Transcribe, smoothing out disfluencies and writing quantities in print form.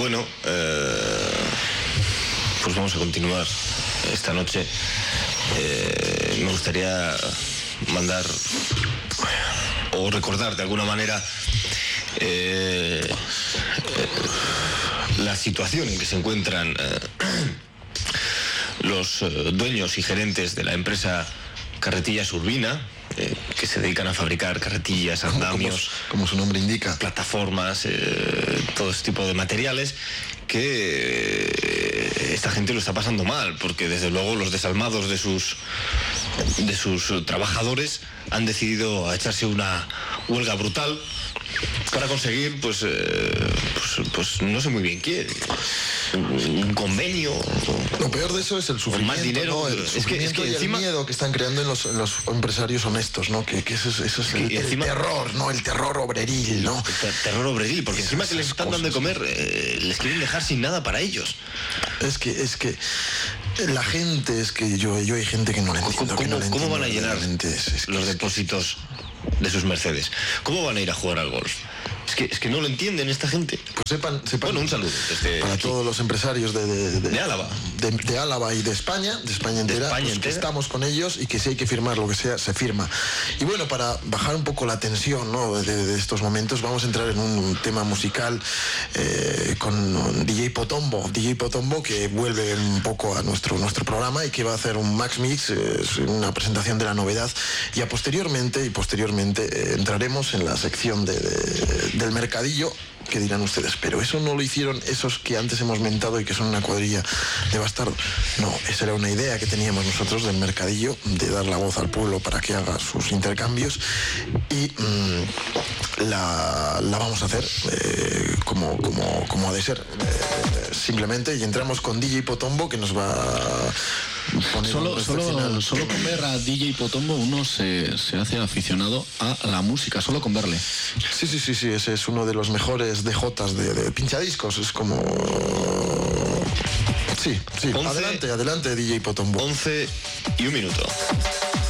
Bueno, pues vamos a continuar esta noche. Me gustaría mandar o recordar de alguna manera la situación en que se encuentran los dueños y gerentes de la empresa Carretillas Urbina, que se dedican a fabricar carretillas, andamios, como su nombre indica, plataformas, todo este tipo de materiales, que esta gente lo está pasando mal, porque desde luego los desalmados de sus trabajadores han decidido echarse una huelga brutal para conseguir, pues no sé muy bien qué, un convenio. Lo peor de eso es el sufrimiento, más dinero, ¿no? El sufrimiento y encima, el miedo que están creando en los empresarios honestos, ¿no? Que eso es el terror, ¿no? El terror obreril, ¿no? El terror obreril, porque encima que les están dando de comer, les quieren dejar sin nada para ellos. Es que la gente, es que yo hay gente que no le entiendo. ¿Cómo van a llenar los depósitos de sus Mercedes? ¿Cómo van a ir a jugar al golf? Es que no lo entienden esta gente. Pues sepan bueno, un saludo para aquí, todos los empresarios de Álava. De Álava y de España entera, que estamos con ellos y que si hay que firmar lo que sea, se firma. Y bueno, para bajar un poco la tensión, ¿no? de estos momentos, vamos a entrar en un tema musical con DJ Potombo, que vuelve un poco a nuestro programa y que va a hacer un Max Mix, una presentación de la novedad, y posteriormente entraremos en la sección del mercadillo, que dirán ustedes, pero eso no lo hicieron esos que antes hemos mentado y que son una cuadrilla de bastardos. No, esa era una idea que teníamos nosotros del mercadillo, de dar la voz al pueblo para que haga sus intercambios, y la vamos a hacer como ha de ser, simplemente, y entramos con DJ Potombo, que nos va a poner solo con ver a DJ Potombo uno se hace aficionado a la música, solo con verle. Sí, ese es uno de los mejores DJs de pinchadiscos, es como... Sí, 11, adelante DJ Potombo. 11 y 1 minuto.